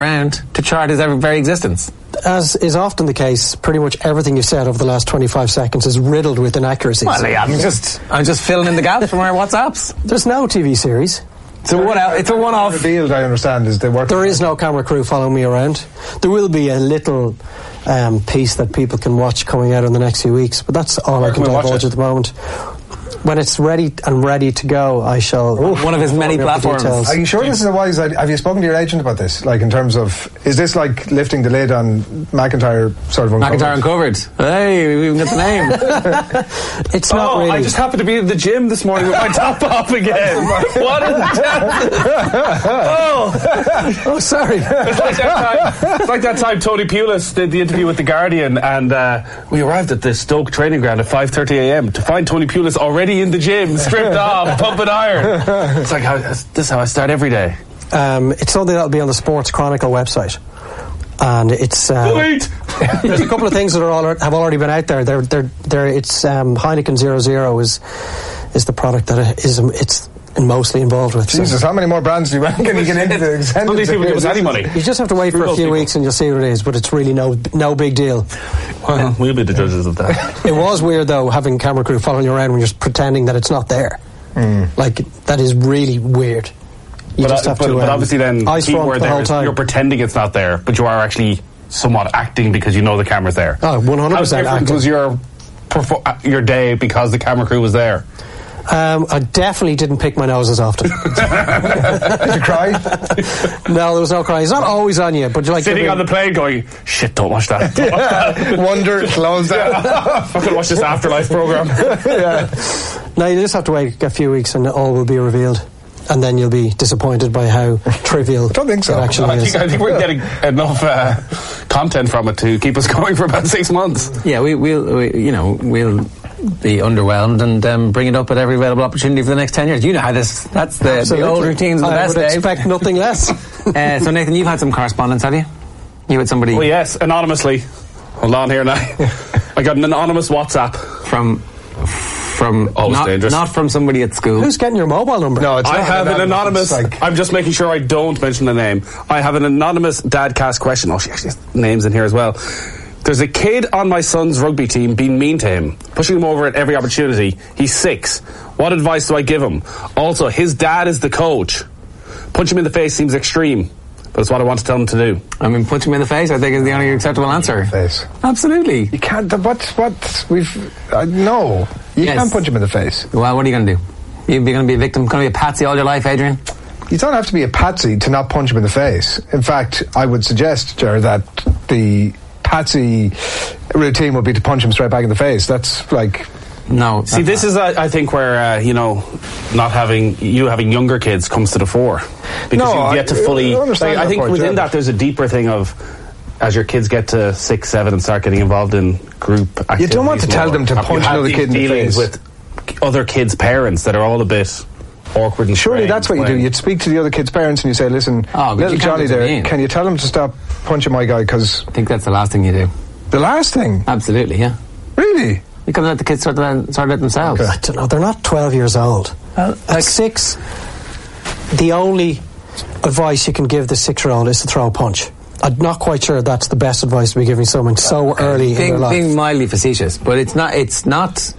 around to chart his very existence. As is often the case, pretty much everything you've said over the last 25 seconds is riddled with inaccuracies. Well, yeah, I'm just filling in the gaps from our WhatsApps. There's no TV series. It's a one-off. Revealed, I understand, is they work. There is no camera crew following me around. There will be a little piece that people can watch coming out in the next few weeks, but that's all I can divulge at the moment. When it's ready to go, I shall. One of his many platforms. Are you sure this is a wise idea? Have you spoken to your agent about this? Like, in terms of, is this like lifting the lid on McIntyre sort of uncovered? McIntyre Uncovered. Hey, we even got the name. It's not really. I just happened to be in the gym this morning with my top off again. What is that? Oh, sorry. It's like that time Tony Pulis did the interview with The Guardian, and we arrived at the Stoke training ground at 5:30 a.m. to find Tony Pulis already in the gym, stripped off, pumping iron. It's like, this is how I start every day. It's something that'll be on the Sports Chronicle website, and it's there's a couple of things that have already been out there. It's Heineken 00 is the product that it's mostly involved with. Jesus, how many more brands do you reckon you get into the extended? None of these people give us any money. You just have to wait for a few weeks and you'll see what it is, but it's really no big deal. Well, we'll be the judges of that. It was weird though, having camera crew following you around when you're pretending that it's not there. Like, that is really weird. You just have to. But obviously, then the whole time. You're pretending it's not there, but you are actually somewhat acting because you know the camera's there. Oh, 100% How different was your day because the camera crew was there? I definitely didn't pick my nose as often. Did you cry? No, there was no crying. It's not always on you, but you're like sitting on the plane going, shit, don't watch that. Wonder, close down. I'm going to watch this Afterlife program. No, you just have to wait a few weeks and all will be revealed. And then you'll be disappointed by how trivial I don't think so. it actually is. I think we're getting enough content from it to keep us going for about 6 months. Yeah, we'll be underwhelmed and bring it up at every available opportunity for the next 10 years. You know how that's the old routines of the best, I would expect nothing less. So Nathan, you've had some correspondence, have you? You had somebody... Oh yes, anonymously. Hold on here now. I got an anonymous WhatsApp. From dangerous. Not from somebody at school. Who's getting your mobile number? No, it's I not have an anonymous. I'm just making sure I don't mention the name. I have an anonymous Dadcast question. Oh, she actually has names in here as well. There's a kid on my son's rugby team being mean to him, pushing him over at every opportunity. He's 6. What advice do I give him? Also, his dad is the coach. Punch him in the face seems extreme, but it's what I want to tell him to do. I mean, punch him in the face, I think, is the only acceptable answer. Face. Absolutely. You can't. No. You can't punch him in the face. Well, what are you going to do? You're going to be a victim, going to be a patsy all your life, Adrian? You don't have to be a patsy to not punch him in the face. In fact, I would suggest, Jared, that the patsy routine would be to punch him straight back in the face. That's like... No. See, this is, I think, where, not having younger kids comes to the fore. Because you get to fully... I think within that there's a deeper thing of, as your kids get to 6, 7 and start getting involved in group activities... You don't want to tell them to punch another kid in the face. With other kids' parents that are all a bit awkward and surely that's what you do. You'd speak to the other kids' parents and you say, listen, little Johnny there, can you tell him to stop punching my guy? Because I think that's the last thing you do. The last thing? Absolutely, yeah. Really? You can let the kids sort it themselves. I don't know. They're not 12 years old. At 6, the only advice you can give the 6-year-old is to throw a punch. I'm not quite sure that's the best advice to be giving someone so early in their life. Being mildly facetious, but it's not.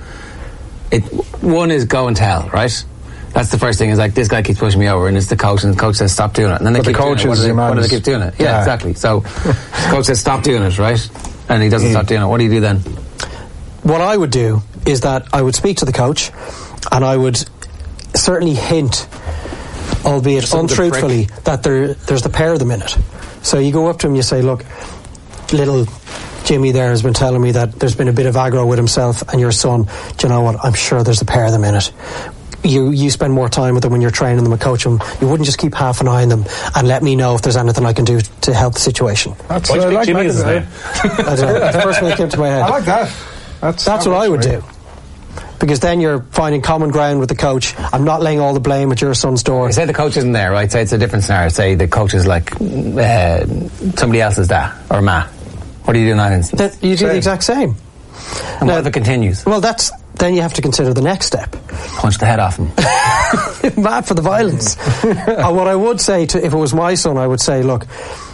One is go and tell, right? That's the first thing. Is like, this guy keeps pushing me over, and it's the coach, and the coach says stop doing it, and then they keep doing it. What do they keep doing it? Yeah, exactly. So the coach says stop doing it, right? And he doesn't stop doing it. What do you do then? What I would do is that I would speak to the coach, and I would certainly hint, albeit untruthfully, that there's the pair of them in it. So you go up to him, you say, look, little Jimmy there has been telling me that there's been a bit of aggro with himself and your son. Do you know what? I'm sure there's a pair of them in it. You spend more time with them when you're training them and coaching them. You wouldn't just keep half an eye on them and let me know if there's anything I can do to help the situation. That's what I like. Jimmy is I don't know. That's the first thing that came to my head. I like that. That's what I would do. Because then you're finding common ground with the coach. I'm not laying all the blame at your son's door. Say the coach isn't there, right? Say it's a different scenario. Say the coach is like somebody else's dad or ma. What do you do in that instance? You do the exact same. And what if it continues? Well, then you have to consider the next step. Punch the head off him. Mad for the violence. What I would say if it was my son, I would say, look,